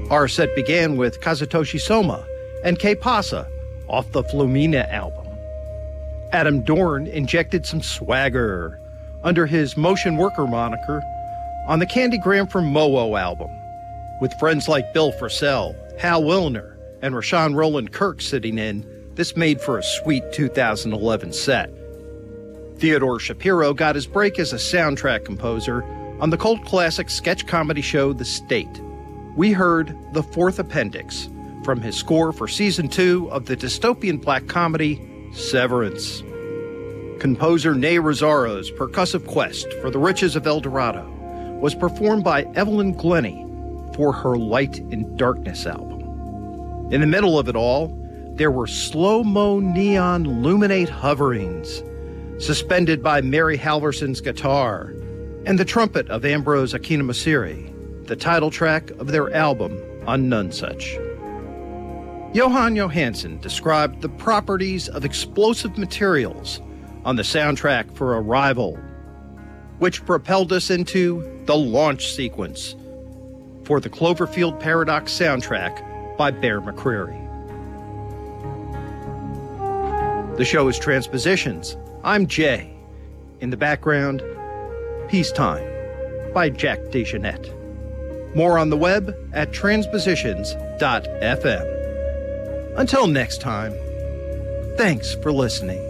Our set began with Kazutoshi Soma and Que Pasa off the Flumina album. Adam Dorn injected some swagger under his Motion Worker moniker on the Candygram from Mowo album, with friends like Bill Frisell, Hal Willner, and Rashawn Roland Kirk sitting in. This made for a sweet 2011 set. Theodore Shapiro got his break as a soundtrack composer on the cult classic sketch comedy show The State. We heard The Fourth Appendix from his score for Season 2 of the dystopian black comedy Severance. Composer Ney Rossaro's percussive quest for the riches of El Dorado was performed by Evelyn Glennie for her Light in Darkness album. In the middle of it all, there were slow-mo neon luminate hoverings, suspended by Mary Halverson's guitar, and the trumpet of Ambrose Akinomasiri, the title track of their album on Nonesuch. Johan Johansson described the properties of explosive materials on the soundtrack for Arrival, which propelled us into the launch sequence for the Cloverfield Paradox soundtrack by Bear McCreary. The show is Transpositions. I'm Jay. In the background, Peacetime by Jack DeJohnette. More on the web at transpositions.fm. Until next time, thanks for listening.